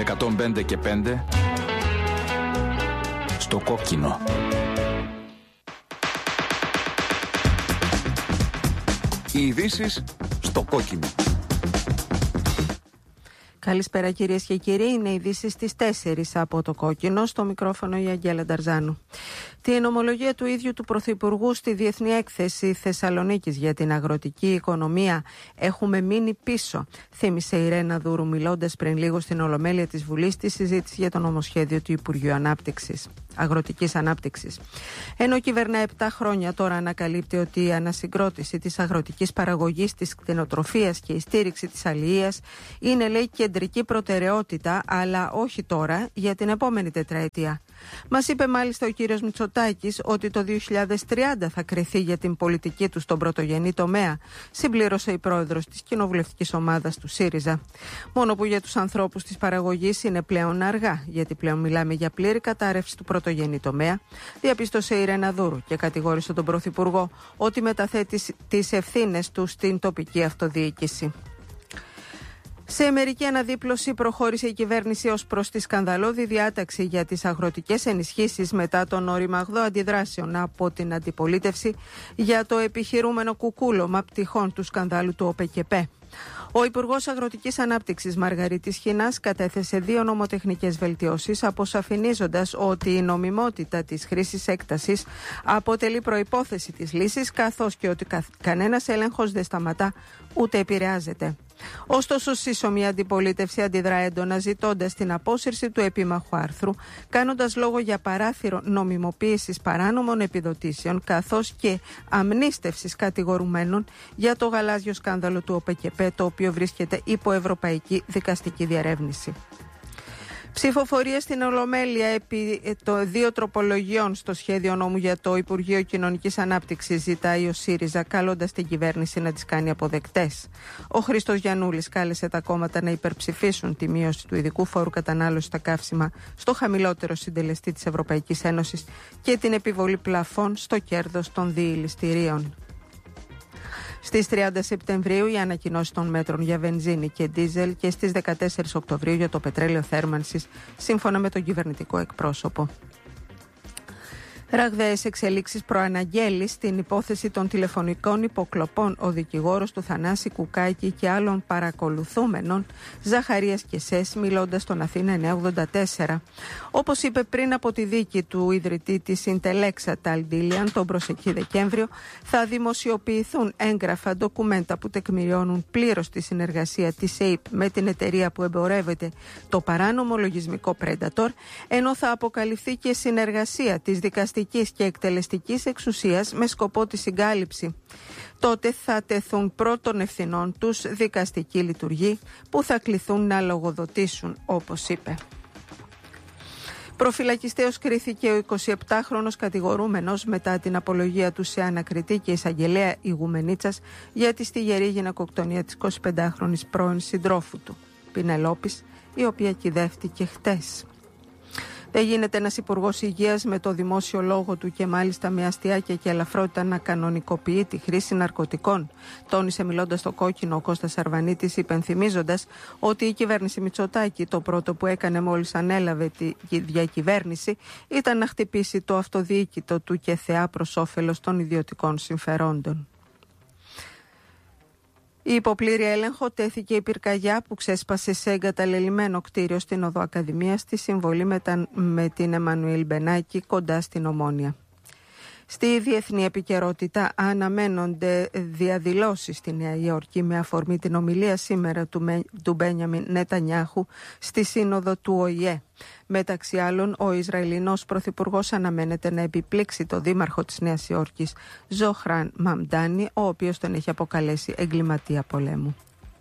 105 και 5 στο κόκκινο. Οι ειδήσεις στο κόκκινο. Καλησπέρα κυρίες και κύριοι, είναι οι ειδήσεις στις 4 από το κόκκινο, στο μικρόφωνο η Αγγέλα Νταρζάνου. Την ομολογία του ίδιου του Πρωθυπουργού στη Διεθνή Έκθεση Θεσσαλονίκης για την αγροτική οικονομία «Έχουμε μείνει πίσω», θύμισε η Ρένα Δούρου μιλώντας πριν λίγο στην Ολομέλεια της Βουλής στη συζήτηση για το νομοσχέδιο του Υπουργείου Αγροτικής Ανάπτυξης. Ενώ κυβερνά 7 χρόνια, τώρα ανακαλύπτει ότι η ανασυγκρότηση της αγροτικής παραγωγής, της κτηνοτροφίας και η στήριξη της αλληλείας είναι, λέει, κεντρική προτεραιότητα, αλλά όχι τώρα, για την επόμενη τετραετία. Μας είπε μάλιστα ο κύριος Μητσοτάκης ότι το 2030 θα κριθεί για την πολιτική του στον πρωτογενή τομέα, συμπλήρωσε η πρόεδρος της κοινοβουλευτικής ομάδας του ΣΥΡΙΖΑ. Μόνο που για τους ανθρώπους της παραγωγής είναι πλέον αργά, γιατί πλέον μιλάμε για πλήρη κατάρρευση του πρωτογενή τομέα, διαπίστωσε η Ρένα Δούρου και κατηγόρησε τον Πρωθυπουργό ότι μεταθέτει τις ευθύνες του στην τοπική αυτοδιοίκηση. Σε μερική αναδίπλωση προχώρησε η κυβέρνηση ως προς τη σκανδαλώδη διάταξη για τις αγροτικές ενισχύσεις μετά τον οριμαγδό αντιδράσεων από την αντιπολίτευση για το επιχειρούμενο κουκούλωμα πτυχών του σκανδάλου του ΟΠΕΚΕΠΕ. Ο Υπουργός Αγροτικής Ανάπτυξης Μαργαρίτης Χινάς κατέθεσε 2 νομοτεχνικές βελτιώσεις, αποσαφηνίζοντας ότι η νομιμότητα της χρήσης έκτασης αποτελεί προϋπόθεση της λύσης, καθώς και ότι κανένας έλεγχος δεν σταματά ούτε επηρεάζεται. Ωστόσο, σύσσωμη αντιπολίτευση αντιδρά έντονα, ζητώντας την απόσυρση του επίμαχου άρθρου, κάνοντας λόγο για παράθυρο νομιμοποίησης παράνομων επιδοτήσεων, καθώς και αμνίστευσης κατηγορουμένων για το γαλάζιο σκάνδαλο του ΟΠΕΚΕΠΕ, το οποίο βρίσκεται υπό ευρωπαϊκή δικαστική διερεύνηση. Ψηφοφορία στην Ολομέλεια επί των 2 τροπολογιών στο σχέδιο νόμου για το Υπουργείο Κοινωνικής Ανάπτυξης, ζητάει ο ΣΥΡΙΖΑ, καλώντας την κυβέρνηση να τις κάνει αποδεκτές. Ο Χρήστος Γιαννούλης κάλεσε τα κόμματα να υπερψηφίσουν τη μείωση του ειδικού φόρου κατανάλωσης στα καύσιμα στο χαμηλότερο συντελεστή της Ευρωπαϊκής Ένωσης και την επιβολή πλαφών στο κέρδος των διηληστηρίων. Στις 30 Σεπτεμβρίου η ανακοινώση των μέτρων για βενζίνη και ντίζελ και στις 14 Οκτωβρίου για το πετρέλαιο θέρμανσης, σύμφωνα με τον κυβερνητικό εκπρόσωπο. Ραγδαίες εξελίξεις προαναγγέλει στην υπόθεση των τηλεφωνικών υποκλοπών ο δικηγόρος του Θανάση Κουκάκη και άλλων παρακολουθούμενων, Ζαχαρίας Κεσές, μιλώντας στον Αθήνα 984. Όπως είπε πριν από τη δίκη του ιδρυτή της Συντελέξα Ταλντίλιαν τον προσεχή Δεκέμβριο, θα δημοσιοποιηθούν έγγραφα, ντοκουμέντα που τεκμηριώνουν πλήρως τη συνεργασία της ΕΙΠ με την εταιρεία που εμπορεύεται το παράνομο λογισμικό Predator, ενώ θα αποκαλυφθεί και συνεργασία της δικαστικής και εκτελεστικής εξουσίας με σκοπό τη συγκάλυψη. Τότε θα τεθούν πρώτων ευθυνών τους δικαστικοί λειτουργοί που θα κληθούν να λογοδοτήσουν, όπως είπε. Προφυλακιστέως κρίθηκε ο 27χρονος κατηγορούμενος μετά την απολογία του σε ανακριτή και εισαγγελέα Ηγουμενίτσας για τη στιγερή γυναικοκτονία της 25χρονης πρώην συντρόφου του, Πινελόπης, η οποία κυδεύτηκε χτες. Δεν γίνεται ένας υπουργός υγείας με το δημόσιο λόγο του και μάλιστα με αστιάκια και ελαφρότητα να κανονικοποιεί τη χρήση ναρκωτικών, τόνισε μιλώντας στο κόκκινο ο Κώστας Αρβανίτης, υπενθυμίζοντας ότι η κυβέρνηση Μητσοτάκη το πρώτο που έκανε μόλις ανέλαβε τη διακυβέρνηση ήταν να χτυπήσει το αυτοδιοίκητο του και θεά προς όφελος των ιδιωτικών συμφερόντων. Η υποπλήρη έλεγχο τέθηκε η πυρκαγιά που ξέσπασε σε εγκαταλελειμμένο κτίριο στην Οδό Ακαδημίας στη συμβολή με την Εμμανουήλ Μπενάκη κοντά στην Ομόνια. Στη διεθνή επικαιρότητα αναμένονται διαδηλώσεις στη Νέα Υόρκη με αφορμή την ομιλία σήμερα του Μπένιαμιν Νετανιάχου στη σύνοδο του ΟΗΕ. Μεταξύ άλλων, ο Ισραηλινός Πρωθυπουργός αναμένεται να επιπλήξει το δήμαρχο της Νέας Υόρκης, Ζωχράν Μαμντάνι, ο οποίος τον έχει αποκαλέσει εγκληματία πολέμου.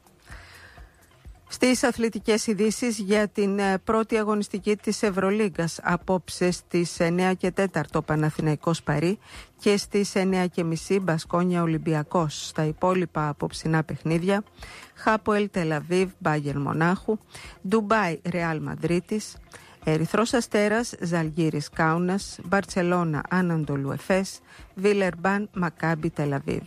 Στις αθλητικές ειδήσεις για την πρώτη αγωνιστική της Ευρωλίγκας, απόψε στις 9 και 4 Παναθηναϊκός Παρί και στις 9.30 Μπασκόνια Ολυμπιακός. Στα υπόλοιπα απόψινά παιχνίδια, Χάποελ Τελαβίβ Μπάγερν Μονάχου, Ντουμπάι Ρεάλ Μαδρίτης, Ερυθρός Αστέρας Ζαλγίρις Κάουνας, Μπαρτσελώνα Άναντολου Εφές, Βίλερμπαν Μακάμπι Τελαβίβ.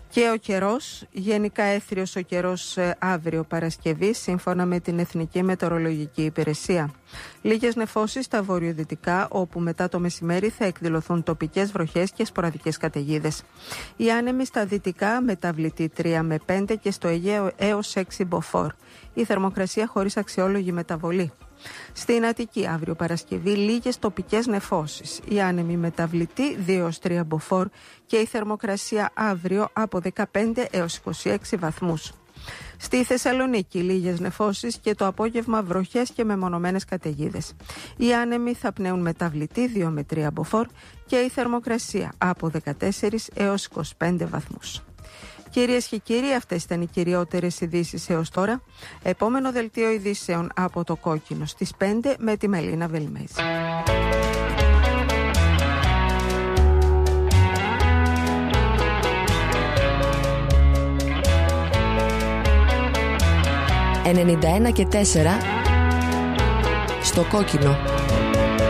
Και ο καιρός, γενικά έθριος ο καιρός αύριο Παρασκευή, σύμφωνα με την Εθνική Μετεωρολογική Υπηρεσία. Λίγες νεφώσεις στα βορειοδυτικά, όπου μετά το μεσημέρι θα εκδηλωθούν τοπικές βροχές και σποραδικές καταιγίδες. Οι άνεμοι στα δυτικά, μεταβλητή 3 με 5 και στο Αιγαίο έως 6 μποφόρ. Η θερμοκρασία χωρίς αξιόλογη μεταβολή. Στην Αττική αύριο Παρασκευή λίγες τοπικές νεφώσεις. Η άνεμη μεταβλητή 2-3 μποφόρ και η θερμοκρασία αύριο από 15 έως 26 βαθμούς. Στη Θεσσαλονίκη λίγες νεφώσεις και το απόγευμα βροχές και μεμονωμένες καταιγίδες. Οι άνεμοι θα πνέουν μεταβλητή 2 με 3 μποφόρ και η θερμοκρασία από 14 έως 25 βαθμούς. Κυρίες και κύριοι, αυτές ήταν οι κυριότερες ειδήσεις έως τώρα. Επόμενο δελτίο ειδήσεων από το Κόκκινο στις 5 με τη Μελίνα Βελμέζη. «91 και 4» στο Κόκκινο.